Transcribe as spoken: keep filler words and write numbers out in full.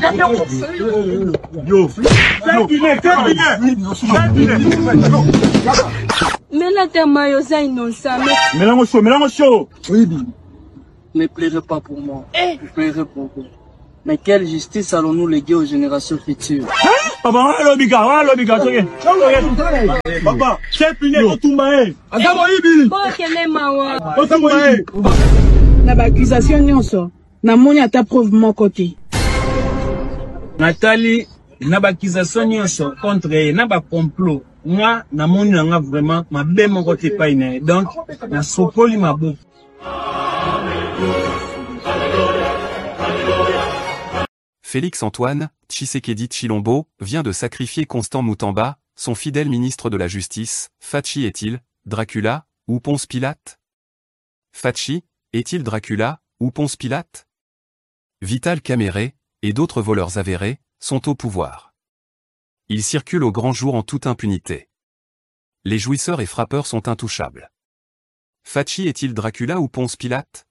Yo, mais là, t'es maillot, innocent. mélange chaud, mélange chaud. Oui, ne pleurez pas pour moi. Ne pleurez pour vous. Mais quelle justice allons-nous léguer aux générations futures? Papa, on l'obiga, on l'obiga, papa, c'est puni, on tout maé. Adamo ibi. Bon, quel est ma On tout maé. Na ba accusation nyonso. Na moni ata preuve mon côté. Nathalie, na ba accusation nyonso contre elle, na ba complot. Moi, na moni nga vraiment ma be mon côté pas ine. Donc, na sopoli ma bouffe. Félix-Antoine Tshisekedi Tshilombo vient de sacrifier Constant Moutamba, son fidèle ministre de la Justice. Fachi est-il Dracula ou Ponce Pilate? Fachi est-il Dracula ou Ponce Pilate? Vital Kamerhe et d'autres voleurs avérés sont au pouvoir. Ils circulent au grand jour en toute impunité. Les jouisseurs et frappeurs sont intouchables. Fachi est-il Dracula ou Ponce Pilate?